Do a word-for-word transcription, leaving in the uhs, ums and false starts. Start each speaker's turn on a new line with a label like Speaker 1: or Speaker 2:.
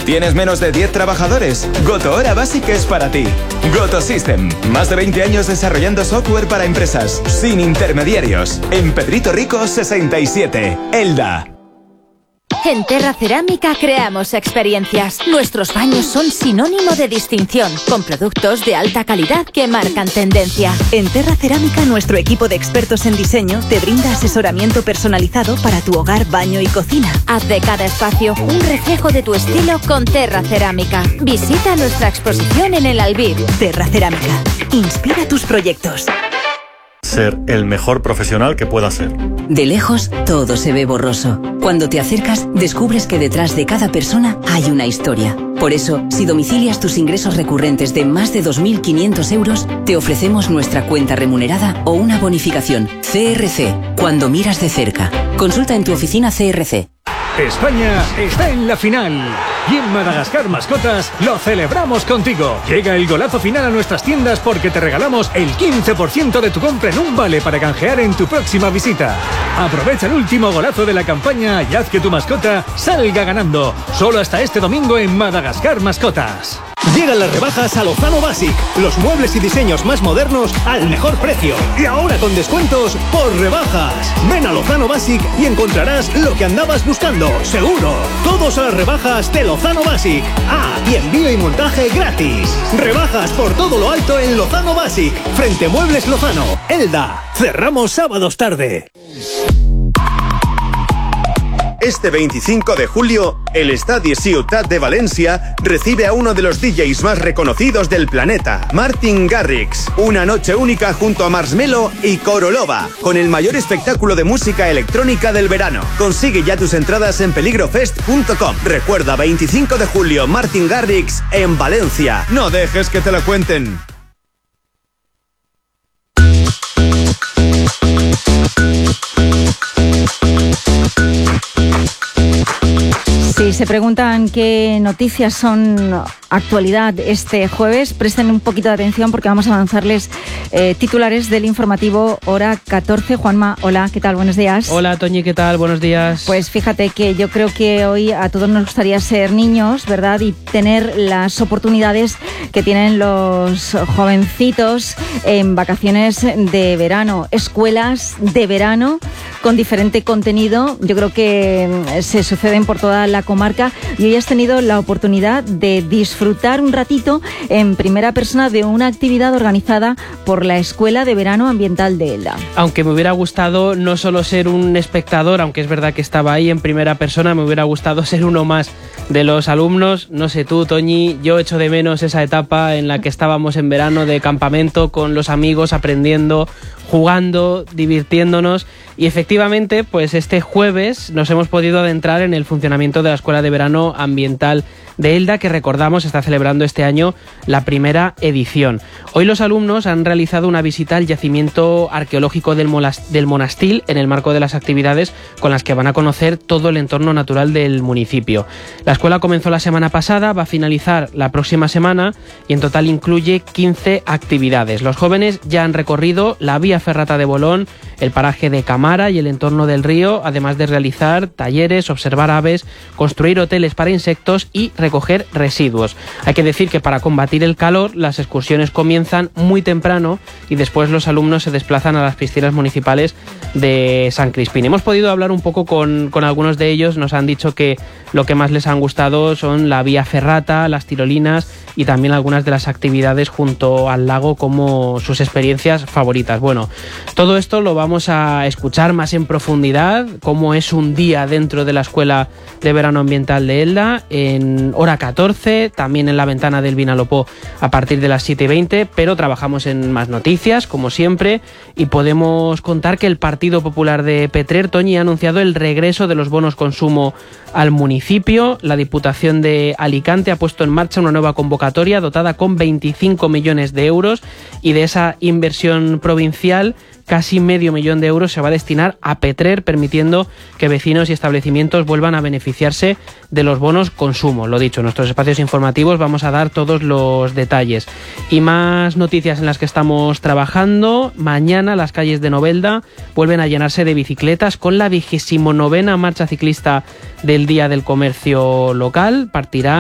Speaker 1: ¿Tienes menos de diez trabajadores? Goto Hora Basic es para ti. Goto System. Más de veinte años desarrollando software para empresas, sin intermediarios. En Pedrito Rico sesenta y siete, Elda.
Speaker 2: En Terra Cerámica creamos experiencias. Nuestros baños son sinónimo de distinción, con productos de alta calidad que marcan tendencia.
Speaker 3: En Terra Cerámica, nuestro equipo de expertos en diseño te brinda asesoramiento personalizado para tu hogar, baño y cocina.
Speaker 2: Haz de cada espacio un reflejo de tu estilo con Terra Cerámica. Visita nuestra exposición en el Albir.
Speaker 3: Terra Cerámica. Inspira tus proyectos.
Speaker 4: Ser el mejor profesional que pueda ser.
Speaker 5: De lejos, todo se ve borroso. Cuando te acercas, descubres que detrás de cada persona hay una historia. Por eso, si domicilias tus ingresos recurrentes de más de dos mil quinientos euros, te ofrecemos nuestra cuenta remunerada o una bonificación. C R C, cuando miras de cerca. Consulta en tu oficina C R C.
Speaker 6: España está en la final y en Madagascar Mascotas lo celebramos contigo. Llega el golazo final a nuestras tiendas porque te regalamos el quince por ciento de tu compra en un vale para canjear en tu próxima visita. Aprovecha el último golazo de la campaña y haz que tu mascota salga ganando. Solo hasta este domingo en Madagascar Mascotas. Llegan las rebajas a Lozano Basic, los muebles y diseños más modernos al mejor precio. Y ahora con descuentos por rebajas. Ven a Lozano Basic y encontrarás lo que andabas buscando, seguro. Todos a las rebajas de Lozano Basic. Ah, y envío y montaje gratis. Rebajas por todo lo alto en Lozano Basic. Frente Muebles Lozano, Elda. Cerramos sábados tarde.
Speaker 7: Este veinticinco de julio, el Estadio Ciutat de Valencia recibe a uno de los D Js más reconocidos del planeta, Martin Garrix. Una noche única junto a Marshmello y Korolova, con el mayor espectáculo de música electrónica del verano. Consigue ya tus entradas en peligrofest punto com. Recuerda, veinticinco de julio, Martin Garrix en Valencia. No dejes que te lo cuenten.
Speaker 8: Si se preguntan qué noticias son actualidad este jueves, presten un poquito de atención porque vamos a avanzarles eh, titulares del informativo hora catorce. Juanma, hola, ¿qué tal? Buenos días.
Speaker 9: Hola, Toñi, ¿qué tal? Buenos días.
Speaker 8: Pues fíjate que yo creo que hoy a todos nos gustaría ser niños, ¿verdad? Y tener las oportunidades que tienen los jovencitos en vacaciones de verano, escuelas de verano con diferente contenido. Yo creo que se suceden por toda la comarca y hoy has tenido la oportunidad de disfrutar un ratito en primera persona de una actividad organizada por la Escuela de Verano Ambiental de Elda.
Speaker 9: Aunque me hubiera gustado no solo ser un espectador, aunque es verdad que estaba ahí en primera persona, me hubiera gustado ser uno más de los alumnos. No sé tú, Toñi, yo echo de menos esa etapa en la que estábamos en verano de campamento con los amigos, aprendiendo, jugando, divirtiéndonos. Y efectivamente, pues este jueves nos hemos podido adentrar en el funcionamiento de la Escuela de Verano Ambiental de Elda, que recordamos está celebrando este año la primera edición. Hoy los alumnos han realizado una visita al yacimiento arqueológico del, del Monastil en el marco de las actividades con las que van a conocer todo el entorno natural del municipio. La escuela comenzó la semana pasada, va a finalizar la próxima semana y en total incluye quince actividades. Los jóvenes ya han recorrido la vía ferrata de Bolón, el paraje de Camara y el entorno del río, además de realizar talleres, observar aves, construir hoteles para insectos y recoger residuos. Hay que decir que para combatir el calor, las excursiones comienzan muy temprano y después los alumnos se desplazan a las piscinas municipales de San Crispín. Hemos podido hablar un poco con, con algunos de ellos, nos han dicho que lo que más les han gustado son la vía ferrata, las tirolinas y también algunas de las actividades junto al lago como sus experiencias favoritas. Bueno, todo esto lo vamos a escuchar más en profundidad, cómo es un día dentro de la Escuela de Verano Ambiental de Elda, en hora catorce, también en la ventana del Vinalopó a partir de las siete y veinte, pero trabajamos en más noticias, como siempre, y podemos contar que el Partido Popular de Petrer, Toñi, ha anunciado el regreso de los bonos consumo al municipio. La Diputación de Alicante ha puesto en marcha una nueva convocatoria dotada con veinticinco millones de euros y de esa inversión provincial casi medio millón de euros se va a destinar a Petrer, permitiendo que vecinos y establecimientos vuelvan a beneficiarse de los bonos consumo. Lo dicho, en nuestros espacios informativos vamos a dar todos los detalles. Y más noticias en las que estamos trabajando. Mañana las calles de Novelda vuelven a llenarse de bicicletas con la vigésimo novena marcha ciclista del Día del Comercio Local. Partirá